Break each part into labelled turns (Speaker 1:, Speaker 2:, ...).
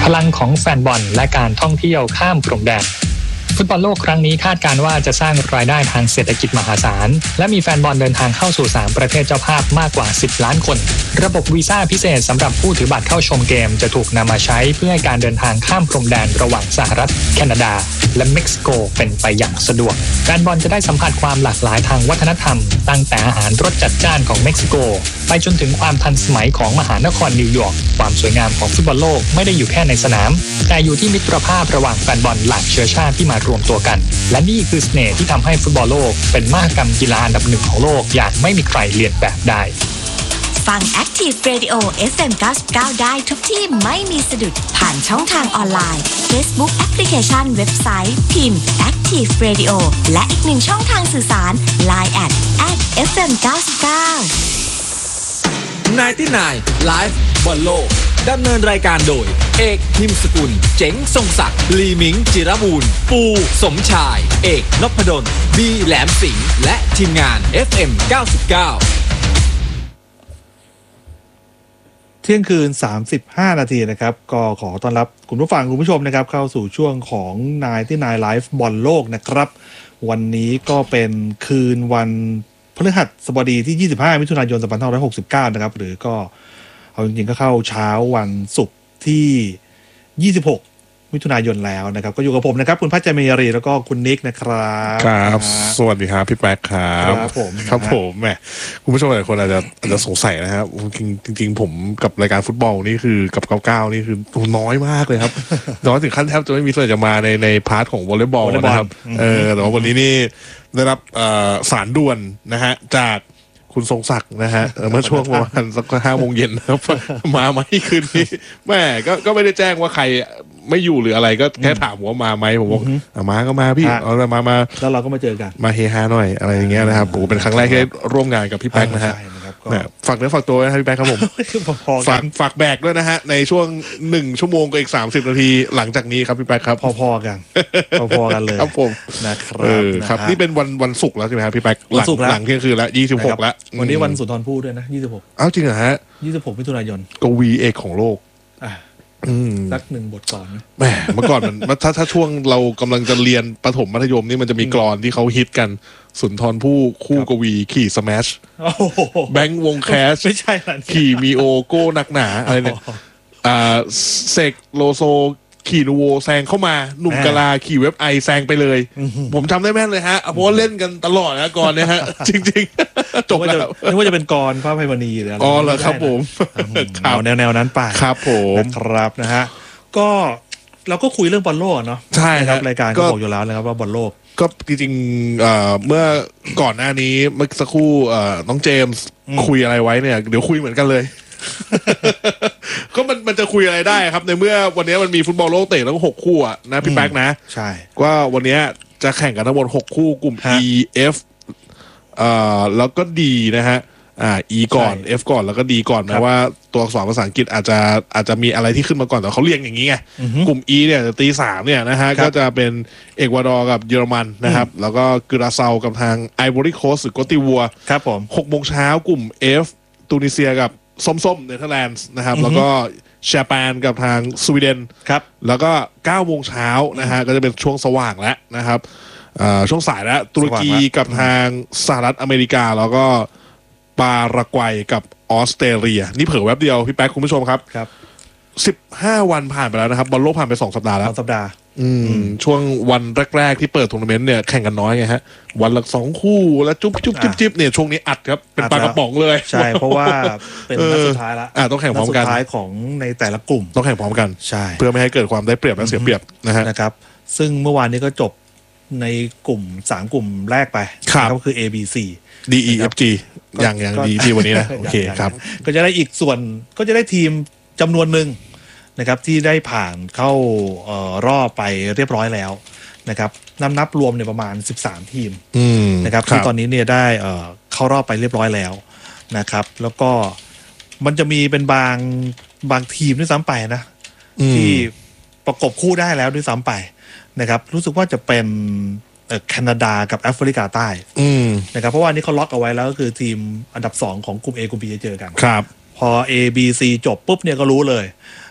Speaker 1: ลังของแฟนบอลและการท่องเที่ยวข้ามพรมแดนฟุตบอลโลกครั้งนี้คาดการณ์ว่าจะสร้างรายได้ทางเศรษฐกิจมหาศาลและมีแฟนบอลเดินทางเข้าสู่3ประเทศเจ้าภาพมากกว่า10ล้านคนระบบวีซ่าพิเศษสำหรับผู้ถือบัตรเข้าชมเกมจะถูกนำมาใช้เพื่อให้การเดินทางข้ามพรมแดนระหว่างสหรัฐแคนาดาและเม็กซิโกเป็นไปอย่างสะดวกแฟนบอลจะได้สัมผัสความหลากหลายทางวัฒนธรรมตั้งแต่อาหารรสจัดจ้านของเม็กซิโกไปจนถึงความทันสมัยของมหานครนิวยอร์กความสวยงามของฟุตบอลโลกไม่ได้อยู่แค่ในสนามแต่อยู่ที่มิตรภาพระหว่างแฟนบอลหลากเชื้อชาติที่มารวมตัวกันและนี่คือเสน่ห์ที่ทำให้ฟุตบอลโลกเป็นมหกรรมกีฬาอันดับหนึ่งของโลกอย่างไม่มีใครเลียนแบบได้
Speaker 2: ฟัง Active Radio FM 99ได้ทุกที่ไม่มีสะดุดผ่านช่องทางออนไลน์ Facebook แอปพลิเคชันเว็บไซต์พิมพ์ Active Radio และอีกหนึ่งช่องทางสื่อสาร Line @FM 99
Speaker 3: 99 Live บอลโลกดำเนินรายการโดยเอกหิมสกุลเจ๋งทรงศักดิ์ลีมิงจิรบูรณ์ปูสมชายเอกนพดลบีแหลมสิงห์และทีมงาน FM 99
Speaker 4: เที่ยงคืน35นาทีนะครับก็ขอต้อนรับคุณผู้ฟังคุณผู้ชมนะครับเข้าสู่ช่วงของ99 Live บอลโลกนะครับวันนี้ก็เป็นคืนวันพฤหัสบดีที่25มิถุนายน2569นะครับหรือก็เอาจริงๆก็เข้าเช้าวันศุกร์ที่26มิถุนายนแล้วนะครับก็อยู่กับผมนะครับคุณพัชเจมิรีแล้วก็คุณนิกนะครับ
Speaker 5: ครับสวัสดีครับพี่แป๊กครับครับผมแหมคุณผู้ชมหลายคนอาจจะสงสัยนะครับจริงๆผมกับรายการฟุตบอลนี่คือกับ99นี่คือน้อยมากเลยครับน้อยถึงขั้นแทบจะไม่มีส่วนจะมาในพาร์ทของวอลเลย์บอลนะครับแต่ว่าวันนี้นี่ได้รับสารด่วนนะฮะจากคุณทรงศักดิ์นะฮะเมื่อช่วงประมาณสัก5 โมงเย็นนะครับมาไหมคืนนี้แม่ก็ไม่ได้แจ้งว่าใครไม่อยู่หรืออะไรก็แค่ถามว่ามาไหมผมบอกมาก็มาพี่เอาละมา
Speaker 4: แล้วเราก็มาเจอกัน
Speaker 5: มาเฮฮาหน่อยอะไรอย่างเงี้ยนะครับผมเป็นครั้งแรกที่ได้ร่วมงานกับพี่แป๊กนะฮะฝากเนื้อฝากตัวนะพี่แป๊กครับผมฝากแบกด้วยนะฮะในช่วง1 ชั่วโมงกับอีก30 นาทีหลังจากนี้ครับพี่แป๊กครับ
Speaker 4: พอๆกันเลย
Speaker 5: ครับผมนะครับนี่เป็นวันศุกร์แล้วใช่ไหมครับพี่แป๊กหลังเที่ยงคืนแล้ว26แล้ว
Speaker 4: วันนี้วันสุนทรภู่ด้วยนะ26
Speaker 5: อ้าวจริงเหรอฮะ
Speaker 4: 26มิถุนายน
Speaker 5: กวีเอกของโลก
Speaker 4: สัก1 บทก่อน
Speaker 5: แหมเมื่อก่อนมันถ้าช่วงเรากำลังจะเรียนประถมมัธยมนี่มันจะมีกลอนที่เขาฮิตกันสุนทรภู่คู่กวีขี่สแมชแบงค์วงแคส
Speaker 4: ไม่ใช่
Speaker 5: ขี่มีโอโก้หนักหนาอะไรเนี่ยเสกโลโซขี่นูโวแซงเข้ามาหนุ่มกะลาขี่เว็บไอแซงไปเลยผมจำได้แม่นเลยฮะเพราะว่าเล่นกันตลอดนะก่อนเนี่ยฮะจริงๆจบแล้ว
Speaker 4: นึกว่าจะเป็นกรพระไพมณีหรืออะไร
Speaker 5: เหรอครับผม
Speaker 4: แนวนั้นไป
Speaker 5: ครับผม
Speaker 4: ครับนะฮะก็เราก็คุยเรื่องบอลโลกเนาะ
Speaker 5: ใช่
Speaker 4: ครับรายการก็บอกอยู่แล้วนะครับว่าบอลโลก
Speaker 5: ก็จริงๆเมื่อก่อนหน้านี้เมื่อสักครู่น้องเจมส์คุยอะไรไว้เนี่ยเดี๋ยวคุยเหมือนกันเลยก็มันจะคุยอะไรได้ครับในเมื่อวันนี้มันมีฟุตบอลโลกเตะแล้วก็6 คู่อ่ะนะพี่แป๊กนะ
Speaker 4: ใช่
Speaker 5: ว่าวันนี้จะแข่งกันทั้งหมด6 คู่กลุ่ม E F แล้วก็ D นะฮะE ก่อน F ก่อนแล้วก็ D ก่อนนะว่าตัวอักษรภาษาอังกฤษอาจจะมีอะไรที่ขึ้นมาก่อนแต่เขาเรียงอย่างนี้ไงกลุ่ม E เนี่ยตี 3เนี่ยนะฮะก็จะเป็นเอกวาดอร์กับเยอรมันนะครับแล้วก็กราเซากับทางไอวอรี่โคสต์หรือโกติวัว
Speaker 4: ครับผม
Speaker 5: 6 โมงเช้ากลุ่ม F ตูนิเซียกับส้มๆเนเธอร์แลนด์นะครับแล้วก็เชปนกับทางสวีเดน
Speaker 4: ครับ
Speaker 5: แล้วก็9 โมงเช้านะฮะก็จะเป็นช่วงสว่างแล้วนะครับช่วงสายแล้วตุรกีกับทางสหรัฐอเมริกาแล้วก็ปารากวัยกับออสเตรเลียนี่เผื่อแวบเดียวพี่แป๊กคุณผู้ชมครับ15 วันผ่านไปแล้วนะครับบอลโลกผ่านไป2 สัปดาห์แล้ว
Speaker 4: 2 สัปดาห์
Speaker 5: ช่วงวันแรกๆที่เปิดทัวร์นาเมนต์เนี่ยแข่งกันน้อยไงฮะวันละ2 คู่แล้วจุ๊บเนี่ยช่วงนี้อัดครับเป็นปลากระป๋องเลย
Speaker 4: ใช่เพราะว่าเป็นนัดสุดท้ายละ
Speaker 5: ต้องแข่งพร้อมกัน
Speaker 4: นัดสุดท้ายของในแต่ละกลุ่ม
Speaker 5: ต้องแข่งพร้อมกัน
Speaker 4: ใช่
Speaker 5: เพื่อไม่ให้เกิดความได้เปรียบและเสียเปรียบ
Speaker 4: นะครับซึ่งเมื่อวานนี้ก็จบในกลุ่ม3 กลุ่มแรกไปก็คือ A B C
Speaker 5: D E F G อย่างดีที่วันนี้นะโอเคครับ
Speaker 4: ก็จะได้อีกส่วนก็จะได้ทีมจำนวนหนึ่งนะครับที่ได้ผ่านเข้ารอบไปเรียบร้อยแล้วนะครับนับรวมเนี่ยประมาณ13 ทีมนะครับที่ตอนนี้เนี่ยได้เข้ารอบไปเรียบร้อยแล้วนะครับแล้วก็มันจะมีเป็นบางทีมด้วยซ้ำไปนะที่ประกบคู่ได้แล้วด้วยซ้ำไปนะครับรู้สึกว่าจะเป็นแคนาดากับแอฟริกาใต้นะครับเพราะว่านี้เขาล็อกเอาไว้แล้วก็คือทีมอันดับ2ของกลุ่ม A กลุ่ม B จะเจอกัน
Speaker 5: ครับ
Speaker 4: พอ A B C จบปุ๊บเนี่ยก็รู้เลย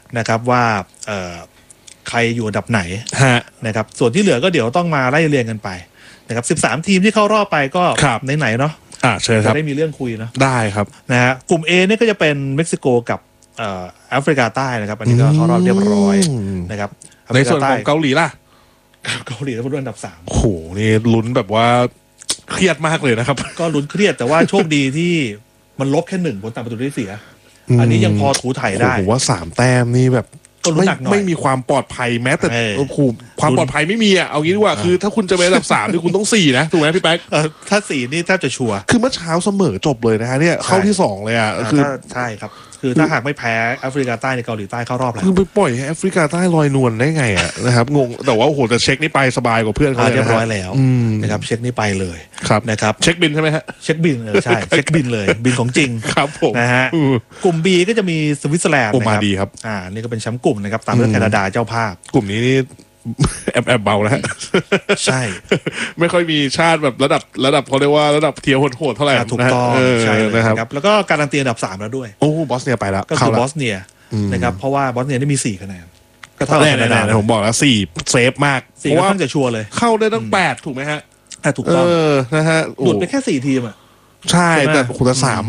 Speaker 4: นะครับว่าใครอยู่อันดับไหน
Speaker 5: นะครับ
Speaker 4: ส่วนที่เหลือก็เดี๋ยวต้องมาไล่เรียงกันไปนะครับ13ทีมที่เข้ารอบไปก็ไหนๆเนาะ
Speaker 5: เชิญครับ
Speaker 4: จะได้มีเรื่องคุยเนาะ
Speaker 5: ได้ครับ
Speaker 4: นะฮะกลุ่ม A เนี่ยก็จะเป็นเม็กซิโกกับแอฟริกาใต้นะครับอันนี้ก็เข้ารอบเรียบร้อยนะครับ
Speaker 5: ในส่วนของเกาหลีล่ะ
Speaker 4: เกาหลีแล้วเป็นอันดับ3
Speaker 5: โอ้โหนี่ลุ้นแบบว่าเครียดมากเลยนะครับ
Speaker 4: ก็ลุ้นเครียดแต่ว่าโชคดีที่มันลบแค่1ผลต่างประตูได้เสียอันนี้ยังพอถูถ่ายได้
Speaker 5: ผมว่า3แต้มนี่แบบไม่มีความปลอดภัยแม้แต่ความปลอดภัยไม่มีอ่ะเอางี้ดีกว่าคือถ้าคุณจะไปอันดับ3นี่คุณต้อง4นะถูกไหมพี่แป๊ก
Speaker 4: ถ้า4นี่แทบจะชัวร์
Speaker 5: คือเมื่อเช้าเสมอจบเลยนะฮะเนี่ยเข้าที่2เลยอ่ะ
Speaker 4: คือใช่ครับคือถ้าหากไม่แพ้แอฟริกาใต้ในเกาหลีใต้เข้ารอบแล้ว
Speaker 5: คือไปปล่อยให้แอฟริกาใต้ลอยนวลได้ไงอ่ะนะครับงงแต่ว่าโอ้โหแต่เช็คนี่ไปสบายกว่าเพื่อนเขา
Speaker 4: เรียบร้อยแล้วนะครับเช็คนี่ไปเลย
Speaker 5: ครับ
Speaker 4: นะครับ
Speaker 5: เช็คบินใช่ไหมฮะ
Speaker 4: เช็คบินใช่เช็คบินเลยบินของจริง
Speaker 5: ครับผม
Speaker 4: นะฮะกลุ่ม B ก็จะมีสวิตเซอร์แลนด์
Speaker 5: นะครับ
Speaker 4: ดีครับนี่ก็เป็นแชมป์กลุ่มนะครับตามด้วยแคนาดาเจ้าภาพ
Speaker 5: กลุ่มนี้นี่แอบเบาแล้ว
Speaker 4: ใช่
Speaker 5: ไม่ค่อยมีชาติแบบระดับเขาเรียกว่าระดับเทียร์โหดเท่าไหร่
Speaker 4: ถูกต้องใช่นะครับแล้วก็การันตีอันดับ3แล้วด้วย
Speaker 5: โอ้บอสเนียไปแล้ว
Speaker 4: ก็คือบอสเนียนะครับเพราะว่าบอสเนียได้มี4คะแนน
Speaker 5: ก็เท่าแน่ๆผมบอกแล้ว4เซฟมาก
Speaker 4: เพราะว่าจะชัวร์เลย
Speaker 5: เข้าได้ตั้ง8ถูกไหมฮะ
Speaker 4: ถูกต้อง
Speaker 5: นะฮะ
Speaker 4: หลุดไปแค่4ทีมอ่ะ
Speaker 5: ใช่แต่คุณ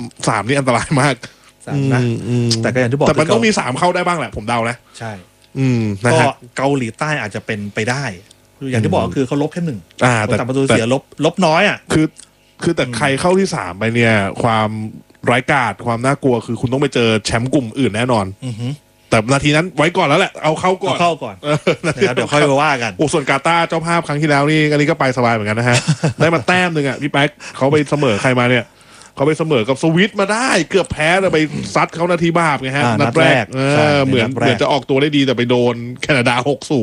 Speaker 5: 3นี่อันตรายมาก
Speaker 4: นะแต่ก็อย่างที่บอก
Speaker 5: แต่มันต้องมี3เข้าได้บ้างแหละผมเดานะ
Speaker 4: ใช่ก็เกาหลีใต้อาจจะเป็นไปได้อย่างที่บอกคือเขาลบแค่1แต่ประตูเสียลบน้อยอ่ะ
Speaker 5: คือแต่ใครเข้าที่3ไปเนี่ยความร้ายกาจความน่ากลัวคือคุณต้องไปเจอแชมป์กลุ่มอื่นแน่นอนแต่นาทีนั้นไว้ก่อนแล้วแหละเอาเข้าก่อน
Speaker 4: เดี๋ยวค่อยมาว่ากัน
Speaker 5: โอ้ส่วนกาตาร์เจ้าภาพครั้งที่แล้วนี่อันนี้ก็ไปสบายเหมือนกันนะฮะได้มาแต้มนึงอ่ะพี่แป๊กเขาไปเสมอใครมาเนี่ยเขาไปเสมอกับสวิตมาได้เกือบแพ้แต่ไปซัดเขานาทีบาปไงฮะนัดแรกเหมือนจะออกตัวได้ดีแต่ไปโดนแคนาดา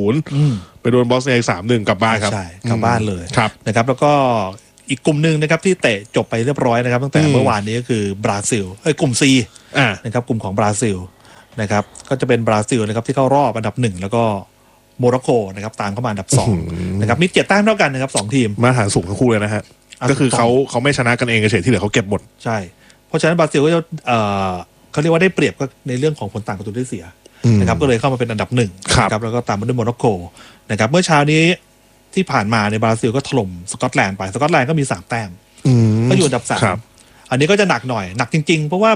Speaker 5: 6-0 ไปโดนบอสเนีย 3-1 กลับบ้านครับ
Speaker 4: ใช่กลับบ้านเลย
Speaker 5: ครับ
Speaker 4: นะครับแล้วก็อีกกลุ่มหนึ่งนะครับที่เตะจบไปเรียบร้อยนะครับตั้งแต่เมื่อวานนี้ก็คือบราซิลกลุ่ม C นะครับกลุ่มของบราซิลนะครับก็จะเป็นบราซิลนะครับที่เข้ารอบอันดับ1แล้วก็โมร็อกโกนะครับตามเข้ามาอันดับ2นะครับมี7 แต้มเท่ากันนะครับ2ทีม
Speaker 5: มาตรฐานสูงทั้งคู่เลยนะฮะก็คือเขาไม่ชนะกันเองเฉยที่เหลือเขาเก็บหมด
Speaker 4: ใช่เพราะฉะนั้นบราซิลก็จะเขาเรียกว่าได้เปรียบก็ในเรื่องของผลต่างประตูได้เสียนะครับก็เลยเข้ามาเป็นอันดับ1ครับแล้วก็ตามมาด้วยโมร็อกโกนะครับเมื่อเช้านี้ที่ผ่านมาในบราซิลก็ถล่มสกอตแลนด์ไปสกอตแลนด์ก็มี3 แต้มก็อยู่อันดับ3อันนี้ก็จะหนักหน่อยหนักจริงๆเพราะว่า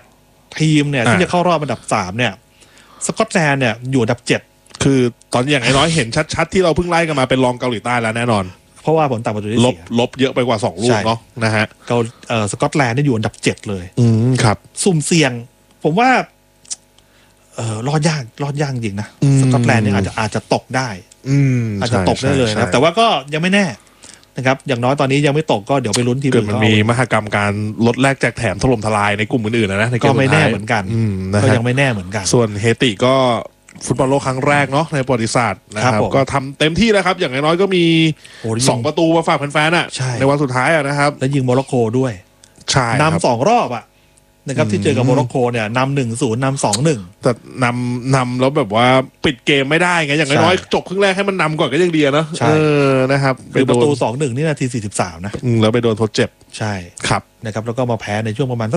Speaker 4: 8ทีมเนี่ยที่จะเข้ารอบอันดับ3เนี่ยสกอตแลนด์เนี่ยอยู่อันดับ7
Speaker 5: คือตอนอย่างน้อยเห็นชัดๆที่เราเพิ่งไล่กันมาเป็นรองเกาหลีใต้แล้วแน่นอน
Speaker 4: เพราะว่าผลต่างประตูได้เสีย
Speaker 5: ลบเยอะไปกว่า2 ลูกเนาะนะฮะ
Speaker 4: สกอตแลนด์นี่อยู่อันดับ7เลย
Speaker 5: ครับ
Speaker 4: สุ่มเสี่ยงผมว่ารอดยากจริงนะสกอตแลนด์เนี่ยอาจจะตกได้อาจจะตกได้เลยนะแต่ว่าก็ยังไม่แน่นะครับอย่างน้อยตอนนี้ยังไม่ตกก็เดี๋ยวไปลุ้นทีมอื่น
Speaker 5: มันมีมหกรรมการลดแลกแจกแถมถล่มทลายในกลุ่มอื่นๆนะ
Speaker 4: ก็ไม่แน่เหมือนกันก็ยังไม่แน่เหมือนกัน
Speaker 5: ส่วนเฮติก็ฟุตบอลโลกครั้งแรกเนาะในประวัติศาสตร์นะครับก็ทำเต็มที่แล้วครับอย่างน้อยก็มี2 ประตูมาฝากแฟนๆในวันสุดท้ายนะครับ
Speaker 4: แล้วยิงโมร็อกโกด้วย
Speaker 5: ใช่
Speaker 4: นำ2 รอบนะครับที่เจอกับโมร็อกโกเนี่ยนำ 1-0 นำ 2-1
Speaker 5: แต่นำแล้วแบบว่าปิดเกมไม่ได้ไงอย่างน้อยจบครึ่งแรกให้มันนำก่อนก็ยังดีนะนะครับ
Speaker 4: เป็นประตู 2-1 นี่นาที43นะ
Speaker 5: แล้วไปโดนทดเจ็บ
Speaker 4: ใช่
Speaker 5: ครับ
Speaker 4: นะครับแล้วก็มาแพ้ในช่วงประมาณสัก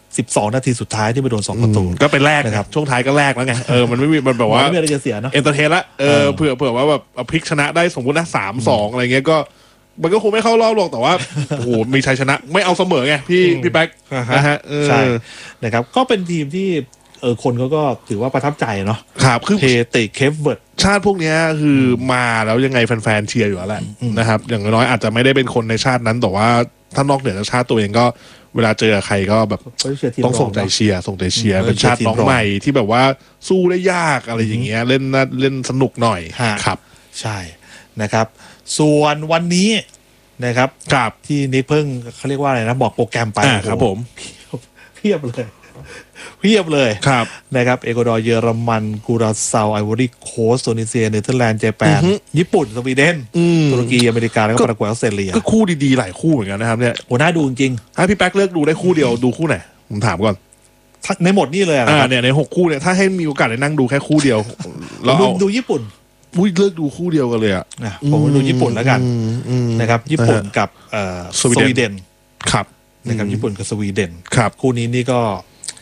Speaker 4: 12 นาทีสุดท้ายที่ไปโดน2 ประตู
Speaker 5: ก็เป็นแรกนะครับช่วงท้ายก็แรกแล้วไงมันไม่มีมันแบบว่า
Speaker 4: ไม่มีอะไรจะเสียเนาะ
Speaker 5: เอนเตอร์เทนละเผื่อว่าแบบพลิกชนะได้สมมตินะ 3-2 อะไรเงี้ยก็มันก็คงไม่เข้ารอบหรอกแต่ว่าโอ้โหมีชัยชนะไม่เอาเสมอไงพี่แป๊กนะฮะ
Speaker 4: ใช่นะครับก็เป็นทีมที่คนเขาก็ถือว่าประทับใจเนาะ
Speaker 5: ครับคือ
Speaker 4: เฮติเคปเวิร์ด
Speaker 5: ชาติพวกนี้คือมาแล้วยังไงแฟนๆเชียร์อยู่แล้วแหละนะครับอย่างน้อยอาจจะไม่ได้เป็นคนในชาตินั้นแต่ว่าถ้านอกเหนือจากชาติตัวเองก็เวลาเจอใครก็แบบต้องส่งใจเชียร์เป็นชาติน้องใหม่ที่แบบว่าสู้ได้ยากอะไรอย่างเงี้ยเล่นสนุกหน่อยครับ
Speaker 4: ใช่นะครับส่วนวันนี้นะครับที่นิกเพิ่งเขาเรียกว่าอะไรนะบอกโปรแกรมไป
Speaker 5: ครับผม
Speaker 4: เพียบเลย
Speaker 5: ครับ
Speaker 4: นะครับเอกวาดอร์เยอรมันกุราซาวไอวอรี่โคสต์โตนิเซียเนเธอร์แลนด์เจแปนญี่ปุ่นสวีเดนตุรกีอเมริกาแล้วก็ปารากวัยออสเตรเลีย
Speaker 5: ก็คู่ดีๆหลายคู่เหมือนกันนะครับเนี่ย
Speaker 4: โอ้น่าดูจริง
Speaker 5: ให้พี่แป๊กเลือกดูได้คู่เดียวดูคู่ไหนผมถามก่อน
Speaker 4: ในหมดนี่เลย
Speaker 5: เนี่ยใน6 คู่เนี่ยถ้าให้มีโอกาสได้นั่งดูแค่คู่เดียว
Speaker 4: เราดูญี่ปุ่น
Speaker 5: เลือกดูคู่เดียวกันเลย
Speaker 4: ผมดูญี่ปุ่นแล้วกันนะครับญี่ปุ่นกับสวีเดน
Speaker 5: ครับ
Speaker 4: นะครับญี่ปุ่นกับสวีเดน
Speaker 5: ครับ
Speaker 4: คู่นี้นี่ก็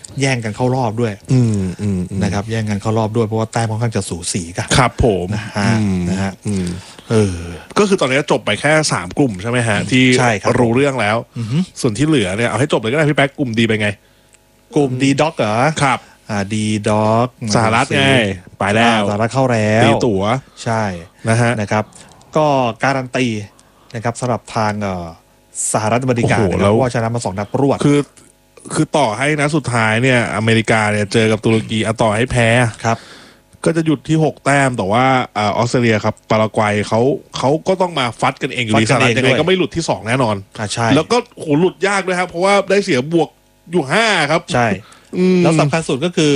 Speaker 4: แย่งกันเข้ารอบด้วยนะครับแย่งกันเข้ารอบด้วยเพราะว่าแต้มค่อนข้างจะสูสีกัน
Speaker 5: ครับผม
Speaker 4: นะฮะ
Speaker 5: ก็คือตอนนี้จบไปแค่3กลุ่มใช่ไหมฮะที่รู้เรื่องแล้วส่วนที่เหลือเนี่ยเอาให้จบเลยก็ได้พี่แป๊กกลุ่มดีไปไง
Speaker 4: กลุ่มดีด็อกเหรอ
Speaker 5: ครับ
Speaker 4: ดีด็อก
Speaker 5: สหรัฐไงไปแล้ว
Speaker 4: สหรัฐเข้าแล้ว
Speaker 5: ตีตั๋ว
Speaker 4: ใช่นะครับก็การันตีนะครับสำหรับทางสหรัฐอเมริกาแล้วว่าชนะมา2 นัดรวด
Speaker 5: คือต่อให้นัดสุดท้ายเนี่ยอเมริกาเนี่ยเจอกับตุรกีต่อให้แพ้
Speaker 4: ครับ
Speaker 5: ก็จะหยุดที่6 แต้มแต่ว่าออสเตรเลียครับปารากวัยเขาก็ต้องมาฟัดกันเองอยู่ดีสหรัฐยังไงก็ไม่หลุดที่2แน่นอน
Speaker 4: ใช่
Speaker 5: แล้วก็โหหลุดยากด้วยครับเพราะว่าได้เสียบวกอยู่5ครับ
Speaker 4: ใช่แล้วสำคัญสุดก็คือ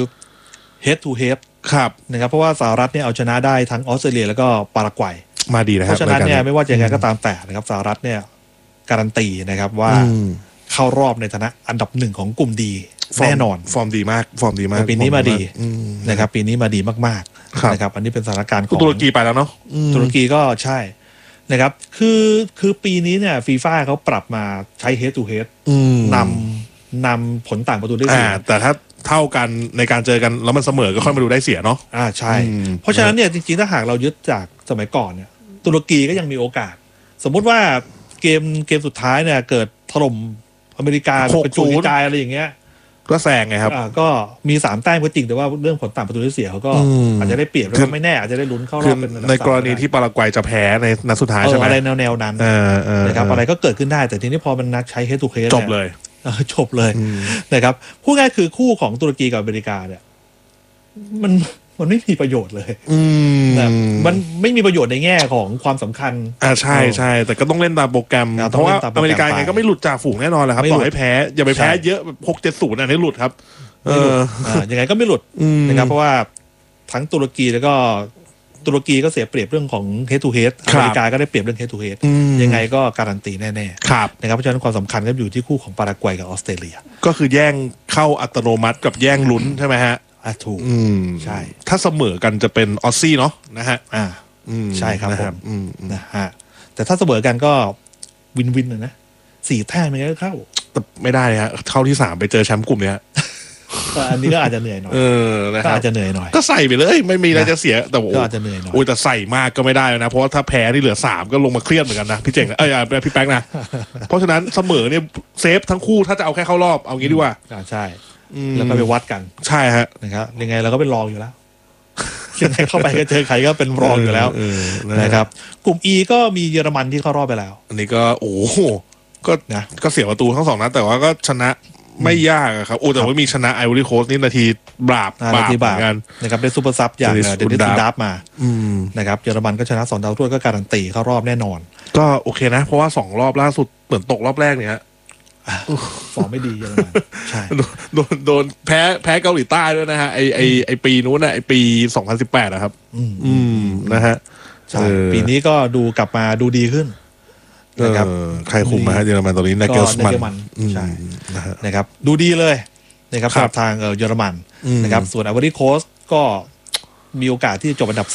Speaker 4: head to head
Speaker 5: ครับ
Speaker 4: นะครับเพราะว่าสหรัฐเนี่ยเอาชนะได้ทั้งออสเตรเลียแล้วก็ปารากวัย
Speaker 5: มาดีนะครับ
Speaker 4: เพราะฉะนั้นเนี่ยไม่ว่าจะยังไงก็ตามแต่นะครับสหรัฐเนี่ยการันตีนะครับว่าเข้ารอบในฐานะอันดับ1ของกลุ่มดีแน่นอน
Speaker 5: ฟอร์มดีมาก
Speaker 4: ปีนี้มาดีนะครับปีนี้มาดีมากๆนะครับอันนี้เป็นสถานการณ์ของ
Speaker 5: ตุรกีไปแล้วเนาะ
Speaker 4: ตุรกีก็ใช่นะครับคือปีนี้เนี่ยฟีฟ่าเขาปรับมาใช้ head to head นำผลต่างประตูได้เสีย
Speaker 5: แต่ถ้าเท่ากันในการเจอกันแล้วมันเสมอก็ค่อยมาดูได้เสียเนาะ
Speaker 4: ใช่เพราะฉะนั้นเนี่ยจริงๆถ้าหากเรายึดจากสมัยก่อนเนี่ยตุรกีก็ยังมีโอกาสสมมุติว่าเกมสุดท้ายเนี่ยเกิดถล่มอเมริกาเป็นจุดกระจายอะไรอย่างเงี้ย
Speaker 5: ก็แซงไงครับ
Speaker 4: ก็มี3 แต้มก็จริงแต่ว่าเรื่องผลต่างประตูได้เสียเขาก็อาจจะได้เปรียบแล้วไม่แน่อาจจะได้ลุ้นเข้ารอบเป็น
Speaker 5: ในกรณีที่ปารากวัยจะแพ้ในนัดสุดท้ายใช่ไหม
Speaker 4: อะไรแนวนั้นนะครับอะไรก็เกิดขึ้นได้แต่ทีนี้พอมันนัดใช้ head to head
Speaker 5: จบเลย
Speaker 4: นะครับพูดง่ายคือคู่ของตุรกีกับอเมริกาเนี่ยมันไม่มีประโยชน์เลยมันไม่มีประโยชน์ในแง่ของความสำคัญ
Speaker 5: ใช่แต่ก็ต้องเล่นตามโปรแกรมเพราะว่าอเมริกาไงก็ไม่หลุดจากฝูงแน่นอนแหละครับต่อให้แพ้อย่าไปแพ้เยอะ6-7-0อันนี้หลุดครับ
Speaker 4: ยังไงก็ไม่หลุดนะครับเพราะว่าทั้งตุรกีแล้วก็ตุรกีก็เสียเปรียบเรื่องของ head to head อเมริกาก็ได้เปรียบเรื่อง head to head ยังไงก็การันตีแน่ๆนะครับเพราะฉะนั้นความสำคัญก็อยู่ที่คู่ของปารากวัยกับออสเตรเลีย
Speaker 5: ก็คือแย่งเข้าอัตโนมัติกับแย่งลุ้นใช่ไหมฮะ
Speaker 4: ถูกใช่
Speaker 5: ถ้าเสมอกันจะเป็นออสซี่เนาะนะฮะ
Speaker 4: ใช่ครับผมนะฮะแต่ถ้าเสมอกันก็วินนะ4 แต้มมันก็เข้า
Speaker 5: แต่ไม่ได้ฮะเข้าที่3ไปเจอแชมป์กลุ่มเนี้ย
Speaker 4: อันนี้ก็อาจจะเหนื่อยหน่อยก็อาจจะเหนื่อยหน่อย
Speaker 5: ก็ใส่ไปเลยไม่มีอะไรจะเสียแต่
Speaker 4: ก็อาจจะเหนื่อยหน่อย
Speaker 5: โอ้ยแต่ใส่มากก็ไม่ได้นะเพราะว่าถ้าแพ้ที่เหลือ3ก็ลงมาเครียดเหมือนกันนะพี่เจ๋งพี่แป๊กนะเพราะฉะนั้นเสมอเนี่ยเซฟทั้งคู่ถ้าจะเอาแค่เข้ารอบเอางี้ดีกว่า
Speaker 4: ใช่แล้วก็ไปวัดกัน
Speaker 5: ใช่ฮะ
Speaker 4: นะครับยังไงเราก็เป็นรองอยู่แล้วยังไงเข้าไปก็เจอใครก็เป็นรองอยู่แล้วนะครับกลุ่ม E ก็มีเยอรมันที่เข้ารอบไปแล้ว
Speaker 5: อันนี้ก็โอ้ก็เสียประตูทั้ง2 นัดแต่ว่าก็ชนะไม่ยากครับแต่ว่ามีชนะไอวอรี่โคสต์นี่นาทีบาปเหมือนกัน
Speaker 4: นะครับได้ซูเปอร์ซับอย่างเดนิสดับมานะครับเยอรมันก็ชนะ2 ดาวถ้วยก็การันตีเข้ารอบแน่นอน
Speaker 5: ก็โอเคนะเพราะว่า2 รอบล่าสุดเหมือนตกรอบแรกเนี่ย
Speaker 4: ฟอร์มไม่ดีเยอรมันใช่
Speaker 5: โดนแพ้เกาหลีใต้ด้วยนะฮะไอปีนู้นน่ะไอปี2018นะครับนะฮะ
Speaker 4: ใช่ปีนี้ก็ดูกลับมาดูดีขึ้นนะครับ
Speaker 5: ใครคุมมาเยอรมันตอนนี้นาเกลสมัน
Speaker 4: ใช่นะครับดูดีเลยนะครับสำหรับทางเยอรมันนะครับส่วนไอวอรี่โคสต์ก็มีโอกาสที่จะจบอันดับ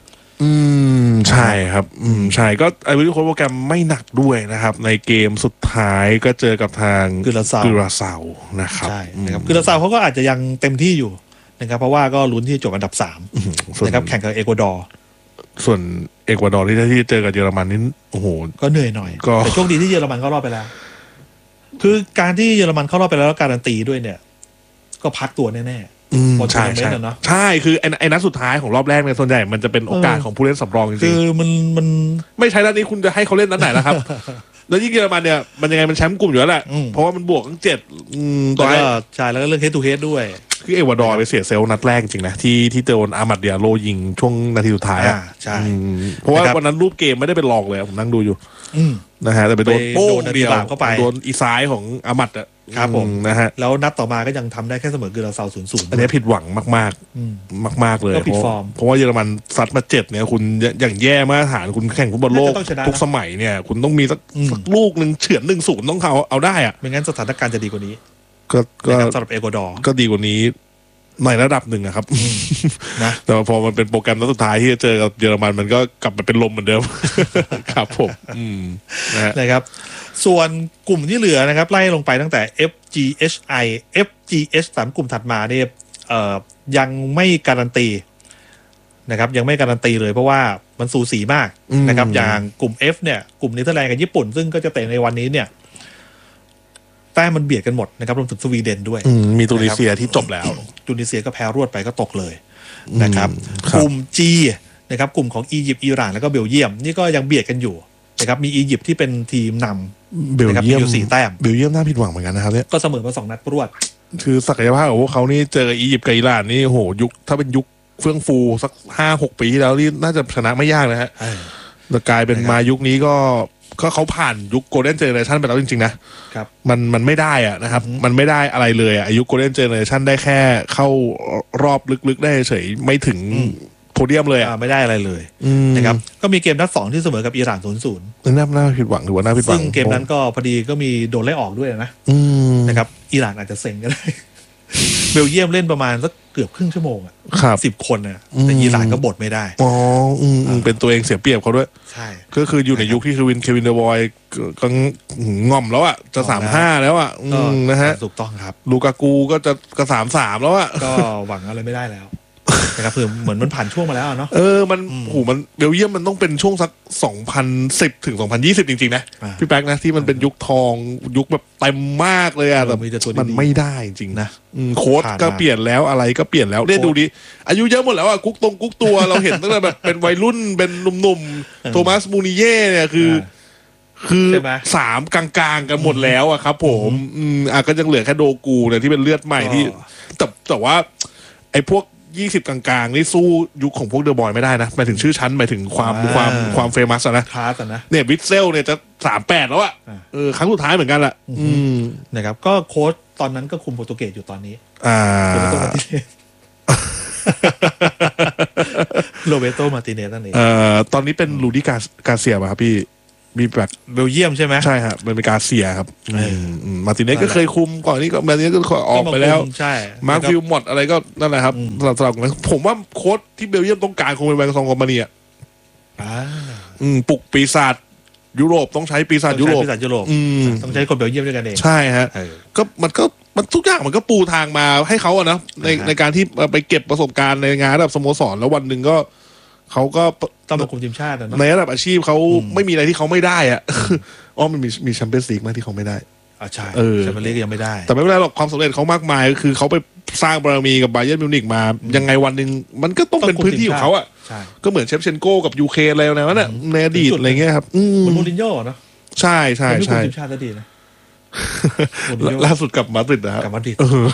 Speaker 4: 2
Speaker 5: ใช่ครับใช่ก็ไอวอรี่โคสต์โปรแกรมไม่หนักด้วยนะครับในเกมสุดท้ายก็เจอกับทาง
Speaker 4: กุรา
Speaker 5: ซาวนะครับ
Speaker 4: ใช่นะครับกุราซาวเขาก็อาจจะยังเต็มที่อยู่นะครับเพราะว่าก็ลุ้นที่จบอันดับ3นะครับแข่งกับเอกวาดอร์
Speaker 5: ส่วนเอกวาดอร์ที่เจอกับเยอรมันนี่โอ้โห
Speaker 4: ก็เหนื่อยหน่อยแต่โชคดีที่เยอรมันเข้ารอบไปแล้วคือการที่เยอรมันเข้ารอบไปแล้วการันตีด้วยเนี่ยก็พักตัวแน่ๆ
Speaker 5: ใช่คือไอ้นัดสุดท้ายของรอบแรกเนี่ยส่วนใหญ่มันจะเป็นโอกาสของผู้เล่นสำรองจริงๆ
Speaker 4: คือมัน
Speaker 5: ไม่ใช่นัดนี้คุณจะให้เขาเล่นนัดไหนล่ะครับแล้วยิ่งเยอรมันเนี่ยมันยังไงมันแชมป์กลุ่มอยู่แล้วแหละเพราะว่ามันบวกทั้ง7
Speaker 4: ตัวใช่แล้วก็เรื่องเฮดทูเฮดด้วย
Speaker 5: คือเอกวาดอร์ไปเสียเซลล์นัดแรกจริงนะที่เจออามัดเดียโลยิงช่วงนาทีสุดท้าย
Speaker 4: ใช่
Speaker 5: เพราะว่าวันนั้นรูปเกมไม่ได้เป็นรองเลยผมนั่งดูอยู่นะฮะแต่ไปโดนโป้งเดียว
Speaker 4: เข้าไป
Speaker 5: โดนอีซ้ายของอามัดอ่ะ
Speaker 4: ครับผม
Speaker 5: นะฮะ
Speaker 4: แล้วนัดต่อมาก็ยังทำได้แค่เสมอกุราซาว 0-0
Speaker 5: อันนี้ผิดหวังมากๆเลยเพราะว่าเยอรมันซัดมา7เนี่ยคุณอย่างแย่มาตรฐานคุณแข่งฟุตบอลโลกทุกสมัยเนี่ยคุณต้องมีสักลูกนึงเฉือน 1-0 ต้องเอาได้อ่ะ
Speaker 4: ไม่งั้นสถานการณ์จะดีกว่านี้
Speaker 5: ก็
Speaker 4: สำหรับเอกวาดอร์
Speaker 5: ก็ดีกว่านี้ในระดับหนึ่งอะครับ
Speaker 4: นะ
Speaker 5: แต่พอมันเป็นโปรแกรมนัดสุดท้ายที่จะเจอกับเยอรมันมันก็กลับมาเป็นลมเหมือนเดิม ครับผม
Speaker 4: นะครับส่วนกลุ่มที่เหลือนะครับไล่ลงไปตั้งแต่ FGHI FGH 3 กลุ่มถัดมาเนี่ยยังไม่การันตีนะครับยังไม่การันตีเลยเพราะว่ามันสูสีมากนะครับอย่างกลุ่ม F เนี่ยกลุ่มเนเธอร์แลนด์กับญี่ปุ่นซึ่งก็จะเตะในวันนี้เนี่ยแต้มมันเบียดกันหมดนะครับรวมถึงสวีเดนด้วย
Speaker 5: มีตุนิเซียที่จบแล้ว
Speaker 4: ตุนิเซียก็แพ้รวดไปก็ตกเลยนะครับกลุ่ม G นะครับกลุ่มของอียิปต์อิหร่านแล้วก็เบลเยียมนี่ก็ยังเบียดกันอยู่นะครับมีอียิปต์ที่เป็นทีมนำ
Speaker 5: เบลเยียม
Speaker 4: 4 แต้ม
Speaker 5: เบลเยียมน่าผิดหวังเหมือนกันนะครับเนี่ย
Speaker 4: ก็เสมอมา2 นัดรวด
Speaker 5: คือศักยภาพของพวกเขานี่เจออียิปต์กับอิหร่านนี่โหยุคถ้าเป็นยุคเฟื่องฟูสัก 5-6 ปีที่แล้วนี่น่าจะชนะไม่ยากนะฮะแต่กลายเป็นมายุคนี้ก็เขาผ่านยุคโกลเด้นเจเนอเรชันไปแล้วจริงๆนะครับมันไม่ได้อะนะครับมันไม่ได้อะไรเลยอะอายุโกลเด้นเจเนอเรชันได้แค่เข้ารอบลึกๆได้เฉยไม่ถึงโพเดียมเลย
Speaker 4: ไม่ได้อะไรเลยนะครับก็มีเกมนัด 2ที่เสมอกับอิหร่าน 0-0
Speaker 5: น่าผิดหวังถือว่าน่าผิดหวัง
Speaker 4: ซึ่งเกมนั้นก็พอดีก็มีโดนไล่ออกด้วยนะครับอิหร่านอาจจะเซ็งก็ได้เบลเยียมเล่นประมาณสักเกือบครึ่งชั่วโมง10 คนนะแต่อิหร่านก็บดไม่ได้
Speaker 5: เป็นตัวเองเสียเปรียบเขาด้วย
Speaker 4: ใช่
Speaker 5: ก็คืออยู่ในยุคที่เควินเดอร์บอยก็ง่อมแล้วอ่ะจะ35แล้วอ่ะนะฮะ
Speaker 4: ถูกต้องครับ
Speaker 5: ลูกากูก็จะ33แล้วอ่ะ
Speaker 4: ก็หวังอะไรไม่ได้แล้วนะครับคือเหมือนมันผ่านช่วงมาแล้วเนาะ
Speaker 5: มันเบลเยียมมันต้องเป็นช่วงสัก2010ถึง2020จริงๆนะพี่แป๊กนะที่มันเป็นยุคทองยุคแบบเต็มมากเลยอะแต่มันไม่ได้จริงนะโค้ชก็เปลี่ยนแล้วอะไรก็เปลี่ยนแล้วเนี่ยดูดิอายุเยอะหมดแล้วอะกุ๊กตัวเราเห็นตั้งแต่แบบเป็นวัยรุ่นเป็นหนุ่มๆโทมัสมูนิเย่เนี่ยคือ3กลางๆกันหมดแล้วอะครับผมก็ยังเหลือแค่โดกูเนี่ยที่เป็นเลือดใหม่ที่แต่ว่าไอ้พวก20กลางๆนี่สู้ยุคของพวกเดอะบอยไม่ได้นะหมายถึงชื่อชั้นหมายถึงความเฟมัสนะ
Speaker 4: คลาสนะ
Speaker 5: เนี่ยวิทเซลเนี่ยจะ38แล้วอะครั้งสุดท้ายเหมือนกันแหละ
Speaker 4: นะครับก็โค้ชตอนนั้นก็คุมโปรตุเกสอยู่ตอนนี้โรเบโตมาร์ติเนสนั่นเอง
Speaker 5: ตอนนี้เป็นลูดี้กาเซียป่ะครับพี่มีแบบ
Speaker 4: เบลเยียมใช่ไหม
Speaker 5: ใช่ครับเป็นกาเซียครับมาร์ติเนสก็เคยคุมก่อนนี้ก็มาร์ติเนสก็ออกไปแล้ว
Speaker 4: ใช่
Speaker 5: มาร์คฟิลมอดอะไรก็นั่นแหละครับสำหรับผมว่าโค้ชที่เบลเยียมต้องการคงเป็นแวงซองกอมาเนียปลุกปีศาจยุโรปต้องใช้ปีศาจยุโรป
Speaker 4: ต้องใช้คนเบลเยียมด้วยกันเอง
Speaker 5: ใช่ฮะก็มันทุกอย่างมันก็ปูทางมาให้เขาอะนะในการที่ไปเก็บประสบการณ์ในงานระดับสโมสรแล้ววันหนึ่งก็เขาก็
Speaker 4: ต้องมาคุมทีมชาตินะ
Speaker 5: ในระดับอาชีพเขาไม่มีอะไรที่เขาไม่ได้อ่ะมันมีแชมเปี้ยนส์ลีกมากที่เขาไม่ได้
Speaker 4: ใช่แชมเปี้ยนส์ลีกยังไม่ได้
Speaker 5: แต่ไม่เป็นไรหรอกความสำเร็จเขามากมายคือเขาไปสร้างบารมีกับบาเยิร์นมิวนิกมายังไงวันหนึ่งมันก็ต้องเป็นพื้นที่ของเขาอ่ะก็เหมือนเชฟเชนโก้กับยูเคอะไรแล้วนะในอดีตอะไรเงี้ยครับ
Speaker 4: เหมือนมูรินโญ่เนาะ
Speaker 5: ใช่ใช่ใช่
Speaker 4: ทีมชาติดีนะ
Speaker 5: ล่าสุดกับมาดริดนะครับ
Speaker 4: กับมาดริด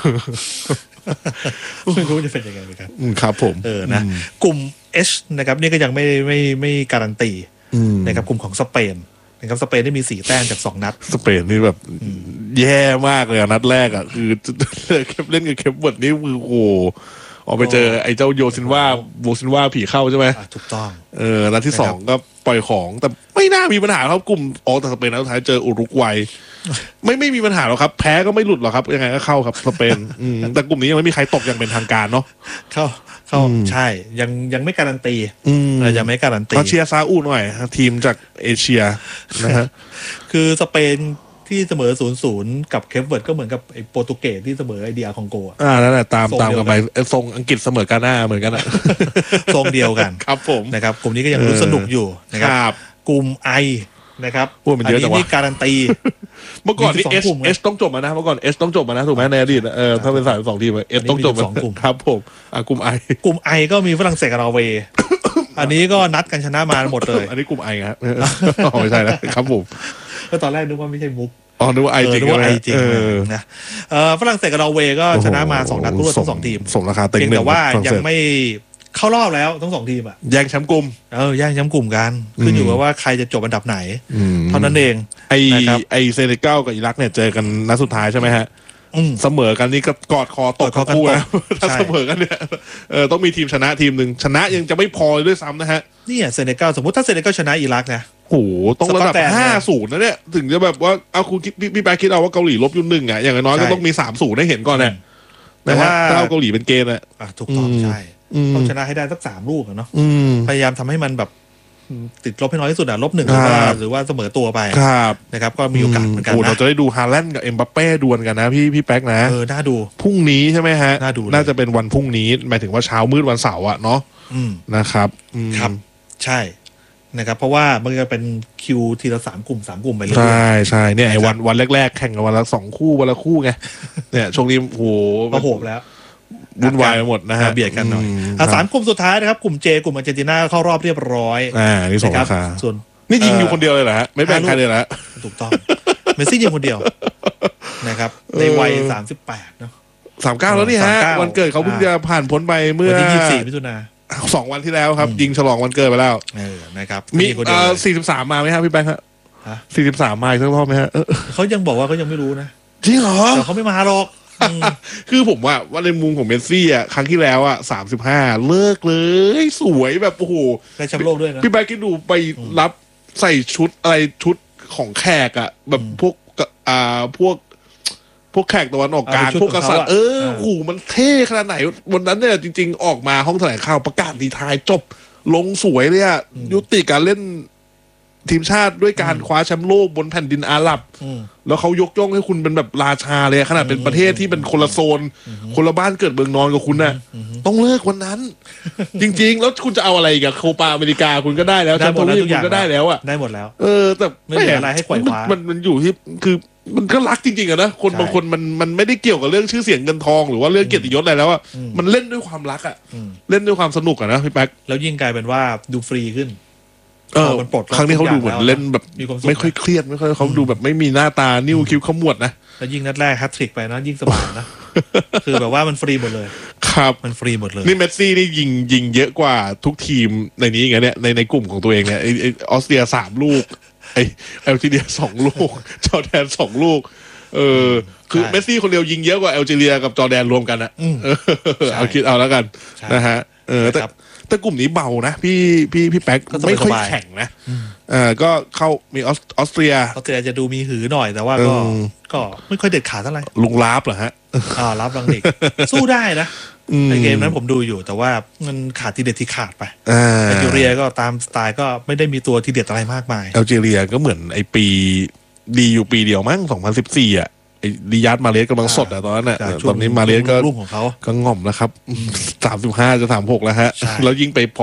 Speaker 4: ไม่รู้จะเป็นยังไงเหมือนกัน
Speaker 5: ครับผม
Speaker 4: นะกลุ่ม H นะครับนี่ก็ยังไม่การันตีนะครับกลุ่มของสเปนนะครับสเปนได้มี4 แต้มจาก2 นัด
Speaker 5: สเปนนี่แบบแย่มากเลยนัดแรกอ่ะคือเล่นกับเคปเวิร์ดนี่มือโอ้ออกไปเจอไอ้เจ้าโยซินว่าผีเข้าใช่ไหม
Speaker 4: ถูกต้อง
Speaker 5: นัดที่2ก็ปล่อยของแต่ไม่น่ามีปัญหาครับกลุ่มแต่สเปนนัดสุดท้ายเจออุรุกวัยไม่มีปัญหาหรอกครับแพ้ก็ไม่หลุดหรอกครับยังไงก็เข้าครับสเปนแต่กลุ่มนี้ยังไม่มีใครตกอย่างเป็นทางการเนาะ
Speaker 4: เข้าใช่ยังไม่การันตียังไม่การันตี
Speaker 5: ก็เชียร์ซาอุหน่อยทีมจากเอเชียนะฮะ
Speaker 4: คือสเปนที่เสมอ 0-0 กับเคปเวิร์ดก็เหมือนกับไอ้โปรตุเกสที่เสมอไอเดียคองโก
Speaker 5: นั่นแหละตามกันไปทรงอังกฤษเสมอกาน่าเหมือนกันนะ
Speaker 4: ทรงเดียวกัน
Speaker 5: ครับผม
Speaker 4: นะครับกลุ่มนี้ก็ยังรู้สนุกอยู่นะครับกลุ่มไอนะครับ
Speaker 5: อัน
Speaker 4: นี้นี่การันตี
Speaker 5: เมื่อก่อนนี่เอสต้องจบมานะเมื่อก่อนเอสต้องจบมานะถูกไหมในอดีตถ้าเป็นสาย2 ทีมเอสต้องจบมาครับผมกลุ่ม
Speaker 4: ไอก็มีฝรั่งเศสกับนอร์เวย์อันนี้ก็นัดกันชนะมาหมดเลย
Speaker 5: อันนี้กลุ่มไอครับไม่ใช่นะครับผม
Speaker 4: ก็ตอนแรกนึกว่าไม่ใช่มุก
Speaker 5: นึกว่าไอจริง
Speaker 4: นะฝรั่งเศสกับนอร์เวย์ก็ชนะมา2 นัดรวดทั้ง2 ทีม
Speaker 5: สมราคาเต็ง
Speaker 4: แต่ว่ายังไม่เข้ารอบแล้วทั้ง2 ทีมอ่ะ
Speaker 5: แย่งแชมป์กลุ่ม
Speaker 4: แย่งแชมป์กลุ่มกันขึ้นอยู่กับว่าใครจะจบอันดับไหนเท่านั้นเอง
Speaker 5: ไอเซเนกัลกับอิรักเนี่ยเจอกันนัดสุดท้ายใช่ไหมฮะเสมอกันนี่ก็กอดคอตกคู่นะถ้าเสมอกันเนี่ยต้องมีทีมชนะทีมหนึ่งชนะยังจะไม่พอด้วยซ้ำนะฮะ
Speaker 4: นี่เซเนกัลสมมติถ้าเซเนกัลชนะอิรักนะ
Speaker 5: โอ้โหต้องระดับ5-0นะเนี่ยถึงจะแบบว่าเอาคุณพี่แป๊กคิดเอาว่าเกาหลีลบอยู่1อ่ะอย่างน้อยก็ต้องมี3-0ให้เห็นก่อนเนี่ย
Speaker 4: แต่ว่า
Speaker 5: ถ้าเอาเกาหลีเป็นเกณฑ์อะ
Speaker 4: ถูกต้องใช่ต้องชนะให้ได้สัก3 ลูกเนาะพยายามทำให้มันแบบติดลบให้น้อยที่สุดอะ-1หรือว่าเสมอตัวไปนะครับก็มีโอกาสเหมือนกันนะ
Speaker 5: เราจะได้ดูฮาแลนด์กับเอ็มบัปเป้ดวลกันนะพี่แป๊กนะ
Speaker 4: น่าดู
Speaker 5: พรุ่งนี้ใช่ไหมฮะ
Speaker 4: น่า
Speaker 5: จะเป็นวันพรุ่งนี้หมายถึงว่าเช้ามืดวันเสาร์อะเนาะนะครับ
Speaker 4: ครับใช่นะครับเพราะว่ามันจะเป็นคิวทีละ3 กลุ่มไปเลย
Speaker 5: ใช่เนี่ยไอ้วันแรกๆแข่งกันวันละ2 คู่วันละคู่ไงเนี่ยช่วงนี้โห
Speaker 4: บแล้ว
Speaker 5: วุ่นวายไปหมดนะฮะ
Speaker 4: เบียดกันหน่อย3 กลุ่มสุดท้ายนะครับกลุ่ม J กลุ่มอาร์เจนตินาเข้ารอบเรียบร้อย
Speaker 5: นี่ส่งราคา
Speaker 4: ส่วน
Speaker 5: นี่ยิงอยู่คนเดียวเลยเหรอฮะไม่แบ่งใครเลยเหรอ
Speaker 4: ถูกต้องเมสซี่ยิงคนเดียวนะครับในวัย38เนาะ
Speaker 5: 39แล้วนี่ฮะวันเกิดเขาเพิ่งจะผ่านพ้นไปเมื่อ
Speaker 4: วันที่24 มิถุนาย
Speaker 5: น2 วันที่แล้วครับยิงฉลองวันเกิดไปแล้ว
Speaker 4: นะครับ
Speaker 5: มี43มาไหมครับพี่แบงค์ครับ43มาอีกสักรอบไหมฮะ
Speaker 4: เขายังบอกว่าเขายังไม่รู้นะ
Speaker 5: จริงเหรอ
Speaker 4: แต่เขาไม่มาหรอก
Speaker 5: คือผมว่าในมุมของเมสซี่อ่ะครั้งที่แล้วอ่ะ35เลิกเลยสวยแบบโอ้โห
Speaker 4: ได้แชมป์โลกด้วยนะ
Speaker 5: พี่แบงค์คิดดูไปรับใส่ชุดอะไรชุดของแขกอ่ะแบบพวกแขกตะวันออกกลางพวกกษัตริย์โอ้โหมันเท่ขนาดไหนวันนั้นเนี่ยจริงๆออกมาห้องแถลงข่าวประกาศดีทายจบลงสวยเลยอ่ะยุติการเล่นทีมชาติด้วยการคว้าแชมป์โลกบนแผ่นดินอาหรับแล้วเขายกย่องให้คุณเป็นแบบราชาเลยขนาดเป็นประเทศที่เป็นคนละโซนคนละบ้านเกิดเมืองนอนกับคุณน่ะต้องเลิกวันนั้นจริงๆแล้วคุณจะเอาอะไรกับโคปาอเมริกาคุณก็ได้แล้วแชมป์โลกคุณก็ได้แล้วอ่ะ
Speaker 4: ได้หมดแล้ว
Speaker 5: แต่
Speaker 4: ไม่เหลืออะไรให้ไขว่คว้า
Speaker 5: มันอยู่ที่คือมันก็รักจริงๆอะนะคนบางคนมันไม่ได้เกี่ยวกับเรื่องชื่อเสียงเงินทองหรือว่าเรื่องเกียรติยศอะไรแล้วอ่ะมันเล่นด้วยความรักอ่ะเล่นด้วยความสนุกอ่ะนะพี่แป๊ก
Speaker 4: แล้วยิ่งกลายเป็นว่าดูฟรีขึ้น
Speaker 5: มันปลดครั้งนี้เขาดูเหมือนเล่นแบบไม่ค่อยเครียดไม่ค่อยเขาดูแบบไม่มีหน้าตานิ้วคิ้วขมวดนะ
Speaker 4: แล้วยิ่งนัดแรกแฮตทริกไปนะยิ่งสบายนะคือแบบว่ามันฟรีหมดเลย
Speaker 5: ครับ
Speaker 4: มันฟรีหมดเลย
Speaker 5: นี่เมสซี่นี่ยิงเยอะกว่าทุกทีมในนี้ไงเนี่ยในกลุ่มของตัวเองเนี่ยออสเตรีย3 ลูกไอเอลจีเรีย2 ลูกจอร์แดน2 ลูกคือเมสซี่คนเดียวยิงเยอะกว่าเอลจีเรียกับจอร์แดนรวมกันนะเอาคิดเอาแล้วกันนะฮะแต่กลุ่มนี้เบานะพี่แป๊กไม่ค่อยแข็งนะก็เข้ามีออสเตรีย
Speaker 4: จะดูมีหือหน่อยแต่ว่าก็ไม่ค่อยเด็ดขาดเท่าไหร่
Speaker 5: ลุงลาบเหรอฮะ
Speaker 4: ลาบลังเด็กสู้ได้นะในเกมนั้นผมดูอยู่แต่ว่ามันขาดทีเด็ดที่ขาดไปแอลจีเรียก็ตามสไตล์ก็ไม่ได้มีตัวทีเด็ดอะไรมากมาย
Speaker 5: แอลจีเรียก็เหมือนไอปีดีอยู่ปีเดียวมั้ง2014อ่ะดิยัตมาเลสกำลังสดอะตอนนั้นอะตอนนี้มาเลสก็
Speaker 4: รุ่งของเขา
Speaker 5: ก็ง่อมแล้วครับ35 จะ 36แล้วฮะแล้วยิ่งไป